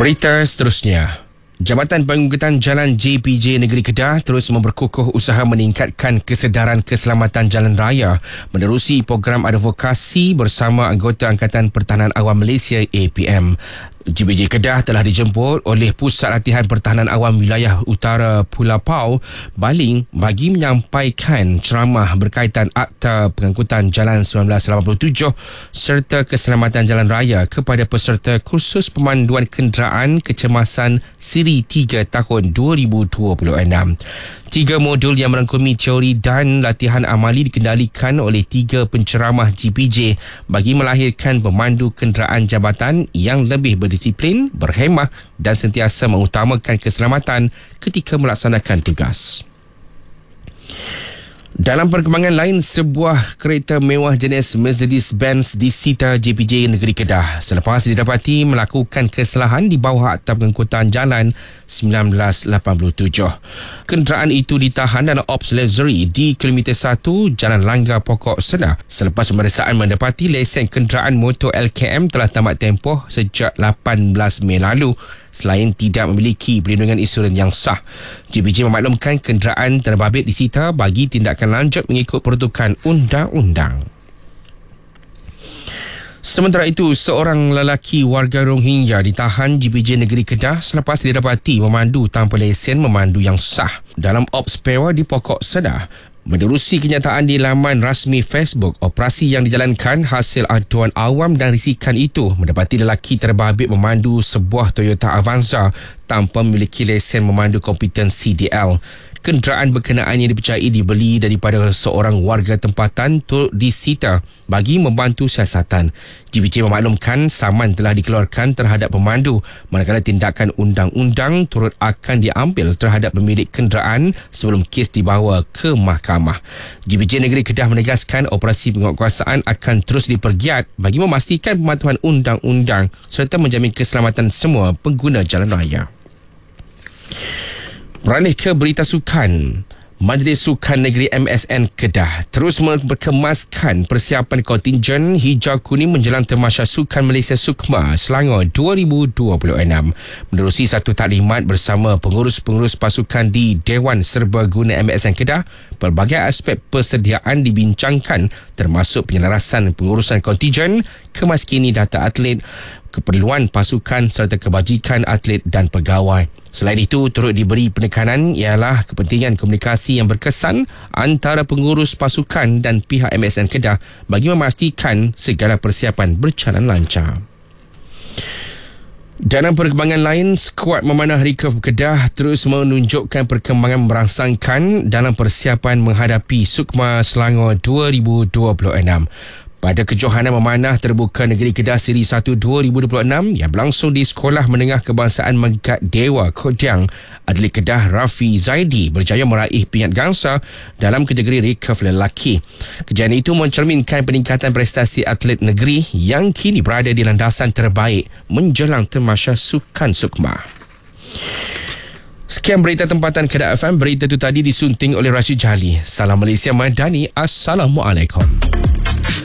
Berita seterusnya. Jabatan Pengangkutan Jalan JPJ Negeri Kedah terus memperkukuh usaha meningkatkan kesedaran keselamatan jalan raya menerusi program advokasi bersama anggota Angkatan Pertahanan Awam Malaysia APM. JPJ Kedah telah dijemput oleh Pusat Latihan Pertahanan Awam Wilayah Utara Pulau Pau, Baling bagi menyampaikan ceramah berkaitan Akta Pengangkutan Jalan 1987 serta keselamatan jalan raya kepada peserta kursus pemanduan kenderaan kecemasan Siri 3 tahun 2026. 3 modul yang merangkumi teori dan latihan amali dikendalikan oleh 3 penceramah JPJ bagi melahirkan pemandu kenderaan jabatan yang lebih berdisiplin, berhemah dan sentiasa mengutamakan keselamatan ketika melaksanakan tugas. Dalam perkembangan lain, sebuah kereta mewah jenis Mercedes-Benz disita JPJ Negeri Kedah selepas didapati melakukan kesalahan di bawah Akta Pengangkutan Jalan 1987. Kenderaan itu ditahan dalam Ops Luxury di kilometer 1 Jalan Langgar Pokok Sedah selepas pemeriksaan mendapati lesen kenderaan motor LKM telah tamat tempoh sejak 18 Mei lalu selain tidak memiliki perlindungan insurans yang sah. JPJ memaklumkan kenderaan terbabit disita bagi tindakan lanjut mengikut peruntukan undang-undang. Sementara itu, seorang lelaki warga Rohingya ditahan JPJ Negeri Kedah selepas didapati memandu tanpa lesen memandu yang sah dalam Ops Pewa di Pokok Sedah. Menerusi kenyataan di laman rasmi Facebook, operasi yang dijalankan hasil aduan awam dan risikan itu mendapati lelaki terbabit memandu sebuah Toyota Avanza tanpa memiliki lesen memandu kompeten CDL. Kenderaan berkenaan yang dipercayai dibeli daripada seorang warga tempatan turut disita bagi membantu siasatan. JPJ memaklumkan saman telah dikeluarkan terhadap pemandu manakala tindakan undang-undang turut akan diambil terhadap pemilik kenderaan sebelum kes dibawa ke mahkamah. JPJ Negeri Kedah menegaskan operasi penguatkuasaan akan terus dipergiat bagi memastikan pematuhan undang-undang serta menjamin keselamatan semua pengguna jalan raya. Beralih ke berita sukan. Majlis Sukan Negeri MSN Kedah terus berkemaskan persiapan kontingen hijau kuning menjelang Tamasya Sukan Malaysia Sukma Selangor 2026. Menerusi satu taklimat bersama pengurus-pengurus pasukan di Dewan Serbaguna MSN Kedah, pelbagai aspek persediaan dibincangkan termasuk penyelarasan pengurusan kontingen, kemaskini data atlet, keperluan pasukan serta kebajikan atlet dan pegawai. Selain itu, turut diberi penekanan ialah kepentingan komunikasi yang berkesan antara pengurus pasukan dan pihak MSN Kedah bagi memastikan segala persiapan berjalan lancar. Dalam perkembangan lain, skuad memanah Recurve Kedah terus menunjukkan perkembangan merangsangkan dalam persiapan menghadapi Sukma Selangor 2026. Pada kejohanan memanah terbuka Negeri Kedah Siri 1 2026 yang berlangsung di Sekolah Menengah Kebangsaan Megat Dewa Kodiang, atlet Kedah Rafi Zaidi berjaya meraih pingat gangsa dalam kategori recurve lelaki. Kejayaan itu mencerminkan peningkatan prestasi atlet negeri yang kini berada di landasan terbaik menjelang Tamasya Sukan Sukma. Sekian berita tempatan Kedah FM. Berita itu tadi disunting oleh Rashid Jali. Salam Malaysia Madani. Assalamualaikum.